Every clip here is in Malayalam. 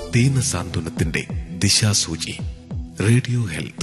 ദീനസാന്ത്വനത്തിന്റെ ദിശാസൂചി. Radio health.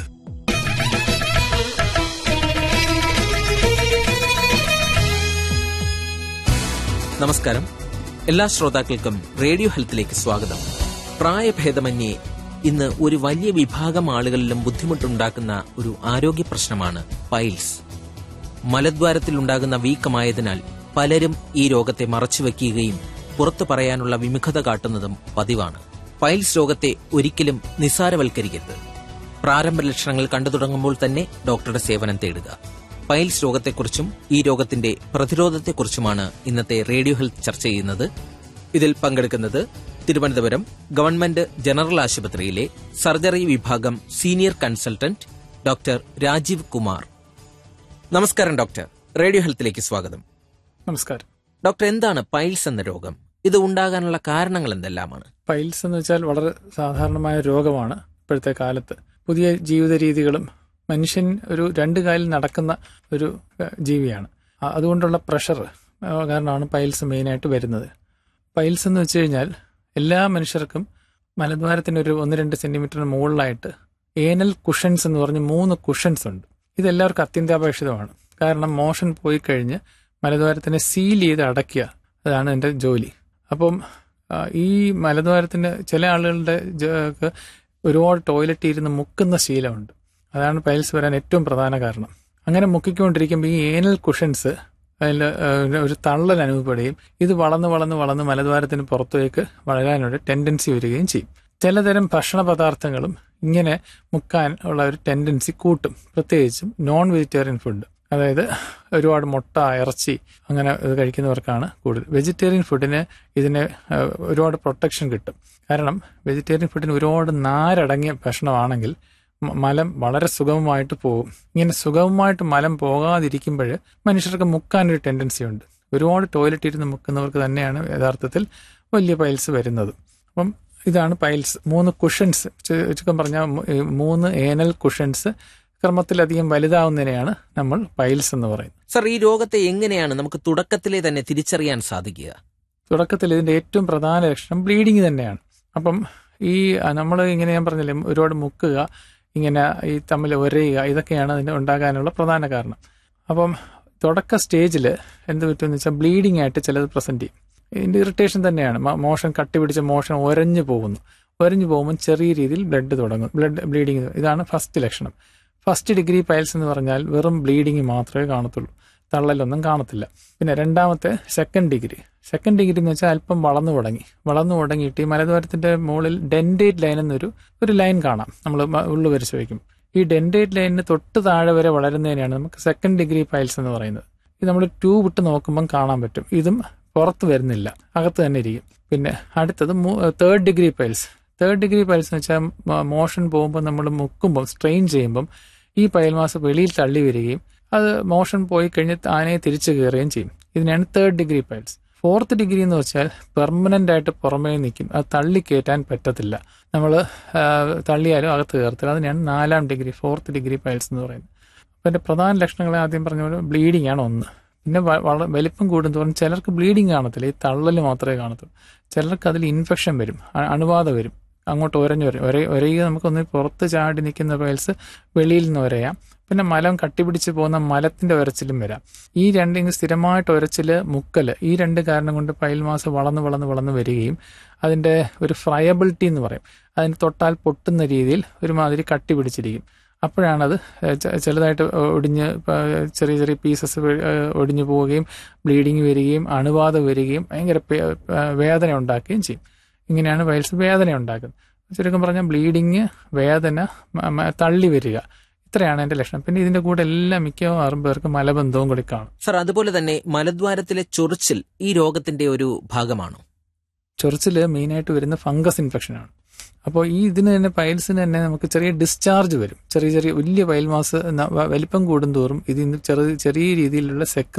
നമസ്കാരം. എല്ലാ ശ്രോതാക്കൾക്കും റേഡിയോ ഹെൽത്തിലേക്ക് സ്വാഗതം. പ്രായഭേദമന്യേ ഇന്ന് ഒരു വലിയ വിഭാഗം ആളുകളിലും ബുദ്ധിമുട്ടുണ്ടാക്കുന്ന ഒരു ആരോഗ്യ പ്രശ്നമാണ് പൈൽസ്. മലദ്വാരത്തിലുണ്ടാകുന്ന വീക്കമായതിനാൽ പലരും ഈ രോഗത്തെ മറച്ചുവെക്കുകയും പുറത്തു പറയാനുള്ള വിമുഖത കാട്ടുന്നതും പതിവാണ്. പൈൽസ് രോഗത്തെ ഒരിക്കലും നിസ്സാരവൽക്കരിക്കരുത്. പ്രാരംഭ ലക്ഷണങ്ങൾ കണ്ടു തുടങ്ങുമ്പോൾ തന്നെ ഡോക്ടറുടെ സേവനം തേടുക. പൈൽസ് രോഗത്തെക്കുറിച്ചും ഈ രോഗത്തിന്റെ പ്രതിരോധത്തെക്കുറിച്ചുമാണ് ഇന്നത്തെ റേഡിയോ ഹെൽത്ത് ചർച്ച ചെയ്യുന്നത്. ഇതിൽ പങ്കെടുക്കുന്നത് തിരുവനന്തപുരം ഗവൺമെന്റ് ജനറൽ ആശുപത്രിയിലെ സർജറി വിഭാഗം senior consultant doctor Rajeev Kumar. നമസ്കാരം ഡോക്ടർ. റേഡിയോ ഹെൽത്തിലേക്ക് സ്വാഗതം. നമസ്കാരം ഡോക്ടർ. എന്താണ് പൈൽസ് എന്ന രോഗം? ഇത് ഉണ്ടാകാനുള്ള കാരണങ്ങൾ എന്തെല്ലാമാണ്? പൈൽസ് എന്ന് വെച്ചാൽ വളരെ സാധാരണമായ രോഗമാണ്. ഇപ്പോഴത്തെ കാലത്ത് പുതിയ ജീവിത രീതികളും മനുഷ്യൻ ഒരു രണ്ട് കാലിൽ നടക്കുന്ന ഒരു ജീവിയാണ്. അതുകൊണ്ടുള്ള പ്രഷർ കാരണമാണ് പൈൽസ് മെയിനായിട്ട് വരുന്നത്. പൈൽസ് എന്ന് വെച്ച് കഴിഞ്ഞാൽ എല്ലാ മനുഷ്യർക്കും മലദ്വാരത്തിന് ഒരു 1-2 സെന്റിമീറ്ററിന് മുകളിലായിട്ട് ഏനൽ കുഷൻസ് എന്ന് പറഞ്ഞ് 3 കുഷൻസ് ഉണ്ട്. ഇതെല്ലാവർക്കും അത്യന്താപേക്ഷിതമാണ്. കാരണം മോഷൻ പോയി കഴിഞ്ഞ് മലദ്വാരത്തിനെ സീൽ ചെയ്ത് അടയ്ക്കുക, അതാണ് എൻ്റെ ജോലി. അപ്പം ഈ മലദ്വാരത്തിന് ചില ആളുകളുടെ ഒരുപാട് ടോയ്ലറ്റ് ഇരുന്ന് മുക്കുന്ന ശീലമുണ്ട്. അതാണ് പൈൽസ് വരാൻ ഏറ്റവും പ്രധാന കാരണം. അങ്ങനെ മുക്കിക്കൊണ്ടിരിക്കുമ്പോൾ ഈ ഏനൽ കുഷൻസ് അതിൽ ഒരു തള്ളൽ അനുഭവപ്പെടുകയും ഇത് വളർന്ന് മലദ്വാരത്തിന് പുറത്തേക്ക് വളരാനുള്ള ടെൻഡൻസി വരികയും ചെയ്യും. ചിലതരം ഭക്ഷണ പദാർത്ഥങ്ങളും ഇങ്ങനെ മുക്കാൻ ഉള്ള ഒരു ടെൻഡൻസി കൂട്ടും. പ്രത്യേകിച്ചും നോൺ വെജിറ്റേറിയൻ ഫുഡ്, അതായത് ഒരുപാട് മുട്ട, ഇറച്ചി അങ്ങനെ ഇത് കഴിക്കുന്നവർക്കാണ് കൂടുതൽ. വെജിറ്റേറിയൻ ഫുഡിന് ഇതിന് ഒരുപാട് പ്രൊട്ടക്ഷൻ കിട്ടും. കാരണം വെജിറ്റേറിയൻ ഫുഡിന് ഒരുപാട് നാരടങ്ങിയ ഭക്ഷണമാണെങ്കിൽ മലം വളരെ സുഗമമായിട്ട് പോകും. ഇങ്ങനെ സുഗമമായിട്ട് മലം പോകാതിരിക്കുമ്പോൾ മനുഷ്യർക്ക് മുക്കാനൊരു ടെൻഡൻസി ഉണ്ട്. ഒരുപാട് ടോയ്ലറ്റ് ഇരുന്ന് മുക്കുന്നവർക്ക് തന്നെയാണ് യഥാർത്ഥത്തിൽ വലിയ പൈൽസ് വരുന്നത്. അപ്പം ഇതാണ് പൈൽസ്. 3 കുഷൻസ്, ചുരുക്കം പറഞ്ഞാൽ 3 ഏനൽ കുഷൻസ് ക്രമത്തിലധികം വലുതാവുന്നതിനെയാണ് നമ്മൾ പൈൽസ് എന്ന് പറയുന്നത്. സർ, ഈ രോഗത്തെ എങ്ങനെയാണ് നമുക്ക് തുടക്കത്തിലെ തന്നെ തിരിച്ചറിയാൻ സാധിക്കുക? തുടക്കത്തിൽ ഇതിന്റെ ഏറ്റവും പ്രധാന ലക്ഷണം ബ്ലീഡിങ് തന്നെയാണ്. അപ്പം ഈ നമ്മൾ ഇങ്ങനെ ഞാൻ പറഞ്ഞില്ലേ, ഒരുപാട് മുക്കുക, ഇങ്ങനെ ഈ തമ്മിൽ ഒരയുക, ഇതൊക്കെയാണ് അതിന് ഉണ്ടാകാനുള്ള പ്രധാന കാരണം. അപ്പം തുടക്ക സ്റ്റേജിൽ എന്ത് പറ്റുമെന്ന് വെച്ചാൽ ബ്ലീഡിങ് ആയിട്ട് ചിലത് പ്രസന്റ് ചെയ്യും. ഇതിന്റെ ഇറിറ്റേഷൻ തന്നെയാണ്. മോഷൻ കട്ടിപിടിച്ച മോഷൻ ഒരഞ്ഞു പോകുമ്പോൾ ചെറിയ രീതിയിൽ ബ്ലഡ് തുടങ്ങും, ബ്ലീഡിങ്. ഇതാണ് ഫസ്റ്റ് ലക്ഷണം. ഫസ്റ്റ് ഡിഗ്രി പൈൽസ് എന്ന് പറഞ്ഞാൽ വെറും ബ്ലീഡിങ് മാത്രമേ കാണത്തുള്ളൂ, തള്ളലൊന്നും കാണത്തില്ല. പിന്നെ രണ്ടാമത്തെ സെക്കൻഡ് ഡിഗ്രി എന്ന് വെച്ചാൽ അല്പം വളർന്നു തുടങ്ങിയിട്ട് ഈ മലദ്വാരത്തിന്റെ മുകളിൽ ഡെൻഡേറ്റ് ലൈൻ എന്നൊരു ലൈൻ കാണാം. നമ്മൾ ഉള്ളു പരിശോധിക്കും. ഈ ഡെൻഡേറ്റ് ലൈനിന് തൊട്ട് താഴെ വരെ വളരുന്നതിനാണ് നമുക്ക് സെക്കൻഡ് ഡിഗ്രി പൈൽസ് എന്ന് പറയുന്നത്. ഇത് നമ്മൾ ട്യൂബ് ഇട്ട് നോക്കുമ്പം കാണാൻ പറ്റും. ഇതും പുറത്ത് വരുന്നില്ല, അകത്ത് തന്നെ ഇരിക്കും. പിന്നെ അടുത്തത് തേർഡ് ഡിഗ്രി പൈൽസ് എന്ന് വെച്ചാൽ മോഷൻ പോകുമ്പോൾ നമ്മൾ മുക്കുമ്പോൾ സ്ട്രെയിൻ ചെയ്യുമ്പം ഈ പൈൽമാസ് വെളിയിൽ തള്ളി വരികയും അത് മോഷൻ പോയി കഴിഞ്ഞ് താനെ തിരിച്ചു കയറുകയും ചെയ്യും. ഇതിനാണ് third degree piles. Fourth degree എന്ന് വെച്ചാൽ പെർമനന്റ് ആയിട്ട് പുറമേ നിൽക്കും, അത് തള്ളിക്കയറ്റാൻ പറ്റത്തില്ല. നമ്മൾ തള്ളിയാലും അകത്ത് കയറത്തില്ല. അതിനാണ് 4ാം ഡിഗ്രി, ഫോർത്ത് ഡിഗ്രി പൈൽസ് എന്ന് പറയുന്നത്. അപ്പം എൻ്റെ പ്രധാന ലക്ഷണങ്ങളെ ആദ്യം പറഞ്ഞ പോലെ ബ്ലീഡിംഗ് ആണ് ഒന്ന്. പിന്നെ വലിപ്പം കൂടുന്തോറും ചിലർക്ക് ബ്ലീഡിങ് കാണത്തില്ല, ഈ തള്ളൽ മാത്രമേ കാണത്തുള്ളൂ. ചിലർക്ക് അതിൽ ഇൻഫെക്ഷൻ വരും, അണുബാധ വരും, അങ്ങോട്ട് ഒരയുക. നമുക്കൊന്ന് പുറത്ത് ചാടി നിൽക്കുന്ന പൈൽസ് വെളിയിൽ നിന്ന് ഒരയാം. പിന്നെ മലം കട്ടിപിടിച്ച് പോകുന്ന മലത്തിന്റെ ഒരച്ചിലും വരാം. ഈ രണ്ടിന് സ്ഥിരമായിട്ട് ഒരച്ചില്, മുക്കല്, ഈ 2 കാരണം കൊണ്ട് പൈൽമാസ് വളർന്ന് വരികയും അതിന്റെ ഒരു ഫ്രയബിലിറ്റി എന്ന് പറയും, അതിന് തൊട്ടാൽ പൊട്ടുന്ന രീതിയിൽ ഒരുമാതിരി കട്ടി പിടിച്ചിരിക്കും. അപ്പോഴാണത് ചിലതായിട്ട് ഒടിഞ്ഞ് ചെറിയ പീസസ് ഒടിഞ്ഞു പോവുകയും ബ്ലീഡിങ് വരികയും അണുബാധ വരികയും ഭയങ്കര വേദന ഉണ്ടാക്കുകയും ചെയ്യും. ഇങ്ങനെയാണ് പൈൽസ് വേദന ഉണ്ടാക്കുന്നത്. ചുരുക്കം പറഞ്ഞാൽ ബ്ലീഡിങ്, വേദന, തള്ളി വരിക, ഇത്രയാണ് എൻ്റെ ലക്ഷണം. പിന്നെ ഇതിന്റെ കൂടെ എല്ലാം മിക്കവാറും പേർക്ക് മലബന്ധവും കൂടി കാണും. സർ, അതുപോലെ തന്നെ മലദ്വാരത്തിലെ ചൊറിച്ചിൽ ഈ രോഗത്തിന്റെ ഒരു ഭാഗമാണോ? ചൊറിച്ചിൽ മെയിനായിട്ട് വരുന്ന ഫംഗസ് ഇൻഫെക്ഷനാണ്. അപ്പോൾ ഇതിന് തന്നെ പൈൽസിന് തന്നെ നമുക്ക് ചെറിയ ഡിസ്ചാർജ് വരും. ചെറിയ വലിയ പൈൽമാസ് വലിപ്പം കൂടുന്തോറും ഇതിന് ചെറിയ രീതിയിലുള്ള